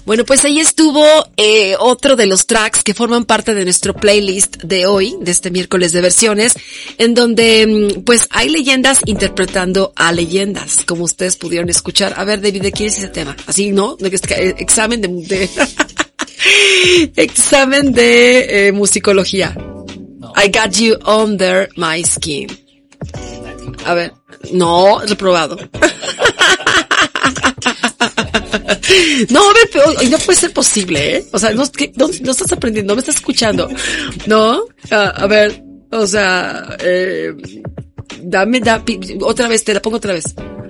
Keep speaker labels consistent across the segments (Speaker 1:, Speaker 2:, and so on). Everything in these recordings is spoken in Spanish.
Speaker 1: Bueno, pues ahí estuvo otro de los tracks que forman parte de nuestro playlist de hoy, de este miércoles de versiones, en donde pues hay leyendas interpretando a leyendas, como ustedes pudieron escuchar. A ver, David, ¿de quién es ese tema? Así, ¿no? Examen de examen de musicología. No. I Got You Under My Skin. A ver, no, reprobado. No, a ver, no puede ser posible, ¿eh? O sea, no estás aprendiendo, no me estás escuchando, ¿no? A ver, o sea, dame, otra vez, te la pongo otra vez.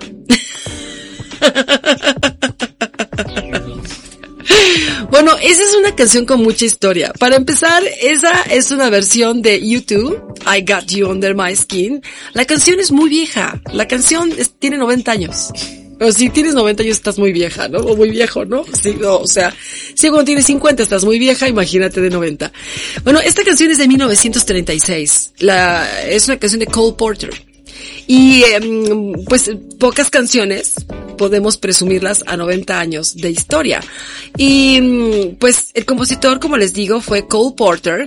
Speaker 1: Bueno, esa es una canción con mucha historia. Para empezar, esa es una versión de U2, I Got You Under My Skin. La canción es muy vieja. La canción tiene 90 años. O si tienes 90 años estás muy vieja, ¿no? O muy viejo, ¿no? Sí, no, o sea, si cuando tienes 50 estás muy vieja, imagínate de 90. Bueno, esta canción es de 1936. Es una canción de Cole Porter. Y pues pocas canciones podemos presumirlas a 90 años de historia. Y pues el compositor, como les digo, fue Cole Porter,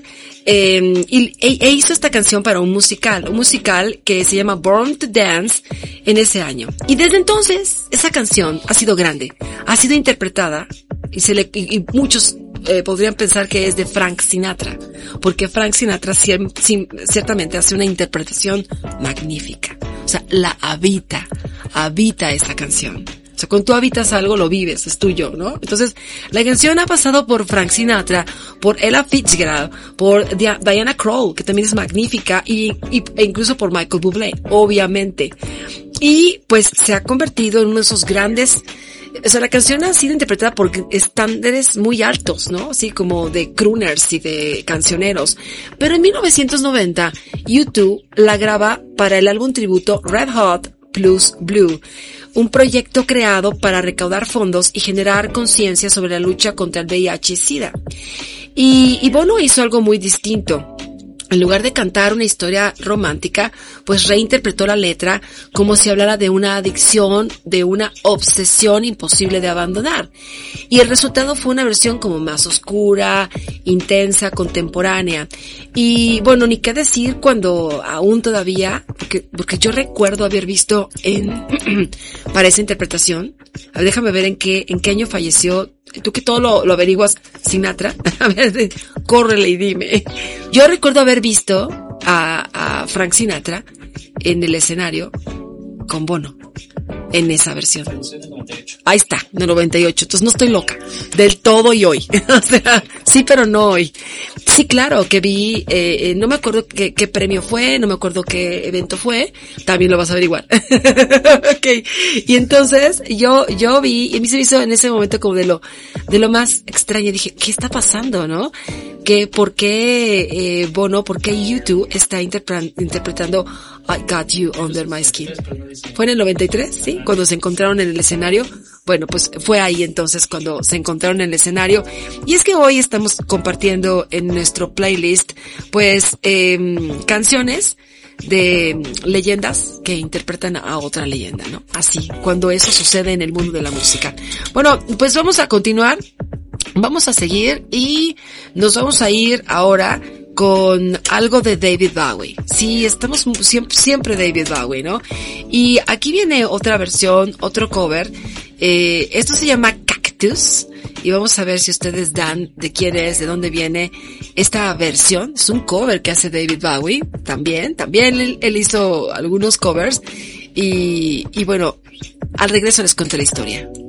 Speaker 1: e hizo esta canción para un musical que se llama Born to Dance en ese año. Y desde entonces esa canción ha sido grande, ha sido interpretada y muchos podrían pensar que es de Frank Sinatra, porque Frank Sinatra ciertamente hace una interpretación magnífica. O sea, la habita esa canción. O sea, cuando tú habitas algo, lo vives, es tuyo, ¿no? Entonces, la canción ha pasado por Frank Sinatra, por Ella Fitzgerald, por Diana Krall, que también es magnífica, e incluso por Michael Bublé, obviamente. Y, pues, se ha convertido en uno de esos grandes. O sea, la canción ha sido interpretada por estándares muy altos, ¿no? Así como de crooners y de cancioneros. Pero en 1990, U2 la graba para el álbum tributo Red Hot Plus Blue, un proyecto creado para recaudar fondos y generar conciencia sobre la lucha contra el VIH y SIDA. Y Bono hizo algo muy distinto. En lugar de cantar una historia romántica, pues reinterpretó la letra como si hablara de una adicción, de una obsesión imposible de abandonar. Y el resultado fue una versión como más oscura, intensa, contemporánea. Y bueno, ni qué decir cuando aún todavía, porque yo recuerdo haber visto para esa interpretación, a ver, déjame ver en qué año falleció. Tú que todo lo averiguas, Sinatra, a ver, córrele y dime. Yo recuerdo haber visto a Frank Sinatra en el escenario con Bono, en esa versión. Ahí está, en el 98. Entonces no estoy loca, del todo y hoy. O sea, sí, pero no hoy. Sí, claro, que vi, no me acuerdo qué premio fue, no me acuerdo qué evento fue, también lo vas a averiguar. Okay. Y entonces, yo vi, y a mí se me hizo en ese momento como de lo más extraño, dije, ¿qué está pasando, no? ¿Por qué Bono, por qué U2 está interpretando I Got You Under My Skin? ¿Fue en el 93? ¿Sí? Cuando se encontraron en el escenario. Bueno, pues fue ahí entonces cuando se encontraron en el escenario. Y es que hoy estamos compartiendo en nuestro playlist, pues, canciones de leyendas que interpretan a otra leyenda, ¿no? Así, cuando eso sucede en el mundo de la música. Bueno, pues vamos a continuar. Vamos a seguir y nos vamos a ir ahora con algo de David Bowie. Sí, estamos siempre David Bowie, ¿no? Y aquí viene otra versión, otro cover. Esto se llama Cactus. Y vamos a ver si ustedes dan de quién es, de dónde viene esta versión. Es un cover que hace David Bowie. También él hizo algunos covers. Y bueno, al regreso les cuento la historia.